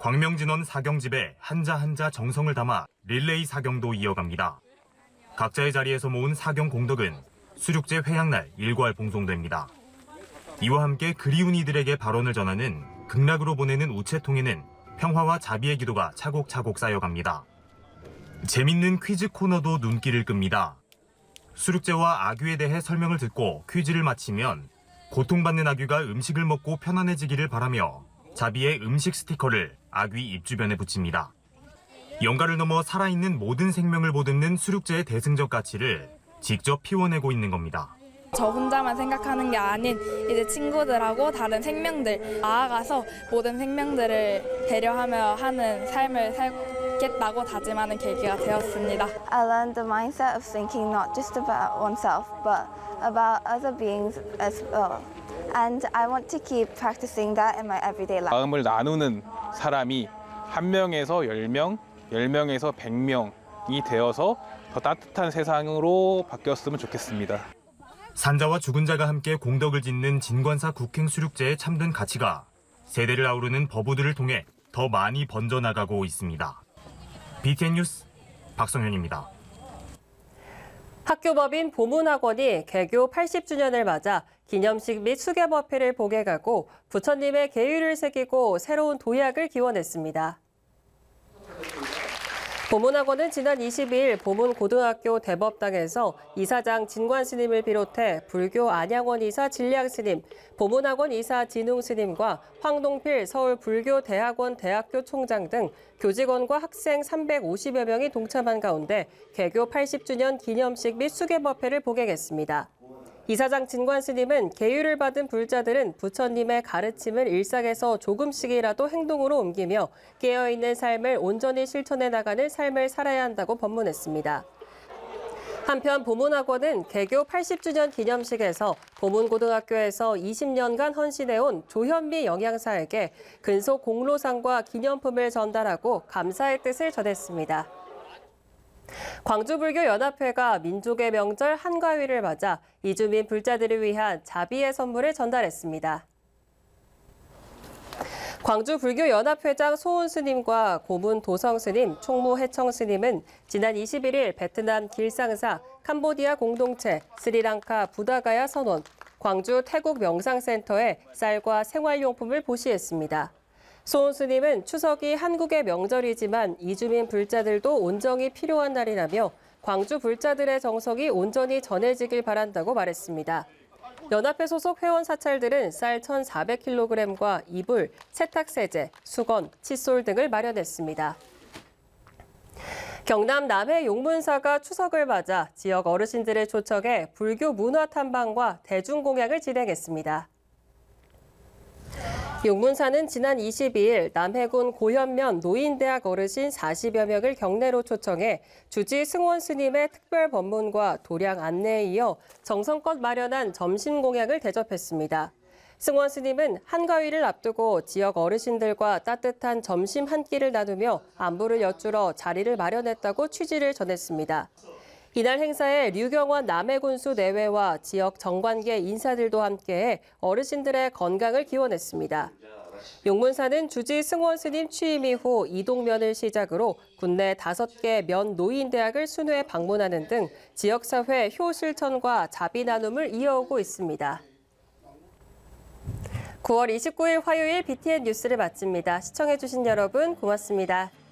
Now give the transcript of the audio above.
광명진원 사경집에 한자 한자 정성을 담아 릴레이 사경도 이어갑니다. 각자의 자리에서 모은 사경 공덕은 수륙제 회향날 일괄 봉송됩니다. 이와 함께 그리운 이들에게 발언을 전하는 극락으로 보내는 우체통에는 평화와 자비의 기도가 차곡차곡 쌓여갑니다. 재밌는 퀴즈 코너도 눈길을 끕니다. 수륙제와 아귀에 대해 설명을 듣고 퀴즈를 마치면 고통받는 아귀가 음식을 먹고 편안해지기를 바라며 자비의 음식 스티커를 아귀 입 주변에 붙입니다. 연가를 넘어 살아있는 모든 생명을 보듬는 수륙제의 대승적 가치를 직접 피워내고 있는 겁니다. 저 혼자만 생각하는 게 아닌 이제 친구들하고 다른 생명들 나아가서 모든 생명들을 배려하며 하는 삶을 살겠다고 다짐하는 계기가 되었습니다. I learned the mindset of thinking not just about oneself but about other beings as well. And I want to keep practicing that in my everyday life. 마음을 나누는 사람이 1명에서 10명, 10명에서 100명이 되어서 더 따뜻한 세상으로 바뀌었으면 좋겠습니다. 산자와 죽은 자가 함께 공덕을 짓는 진관사 국행 수륙제의 참된 가치가 세대를 아우르는 법우들을 통해 더 많이 번져나가고 있습니다. BTN 뉴스 박성현입니다. 학교법인 보문학원이 개교 80주년을 맞아 기념식 및 수개법회를 복역하고 부처님의 계율을 새기고 새로운 도약을 기원했습니다. 보문학원은 지난 22일 보문고등학교 대법당에서 이사장 진관 스님을 비롯해 불교 안양원 이사 진량 스님, 보문학원 이사 진웅 스님과 황동필 서울불교대학원 대학교 총장 등 교직원과 학생 350여 명이 동참한 가운데 개교 80주년 기념식 및 수개법회를 복역했습니다. 이사장 진관 스님은 계율을 받은 불자들은 부처님의 가르침을 일상에서 조금씩이라도 행동으로 옮기며 깨어있는 삶을 온전히 실천해 나가는 삶을 살아야 한다고 법문했습니다. 한편 보문학원은 개교 80주년 기념식에서 보문고등학교에서 20년간 헌신해온 조현미 영양사에게 근속 공로상과 기념품을 전달하고 감사의 뜻을 전했습니다. 광주불교연합회가 민족의 명절 한가위를 맞아 이주민 불자들을 위한 자비의 선물을 전달했습니다. 광주불교연합회장 소은 스님과 고문 도성 스님, 총무 해청 스님은 지난 21일 베트남 길상사, 캄보디아 공동체, 스리랑카 부다가야 선원, 광주 태국 명상센터에 쌀과 생활용품을 보시했습니다. 소은 스님은 추석이 한국의 명절이지만 이주민 불자들도 온정이 필요한 날이라며 광주 불자들의 정석이 온전히 전해지길 바란다고 말했습니다. 연합회 소속 회원 사찰들은 쌀 1,400kg과 이불, 세탁세제, 수건, 칫솔 등을 마련했습니다. 경남 남해 용문사가 추석을 맞아 지역 어르신들을 초청해 불교 문화 탐방과 대중공양을 진행했습니다. 용문사는 지난 22일 남해군 고현면 노인대학 어르신 40여 명을 경내로 초청해 주지 승원 스님의 특별 법문과 도량 안내에 이어 정성껏 마련한 점심 공양을 대접했습니다. 승원 스님은 한가위를 앞두고 지역 어르신들과 따뜻한 점심 한 끼를 나누며 안부를 여쭈러 자리를 마련했다고 취지를 전했습니다. 이날 행사에 류경원 남해군수 내외와 지역 정관계 인사들도 함께해 어르신들의 건강을 기원했습니다. 용문사는 주지 승원 스님 취임 이후 이동면을 시작으로 국내 5개 면 노인대학을 순회 방문하는 등 지역사회 효 실천과 자비 나눔을 이어오고 있습니다. 9월 29일 화요일 BTN 뉴스를 마칩니다. 시청해주신 여러분 고맙습니다.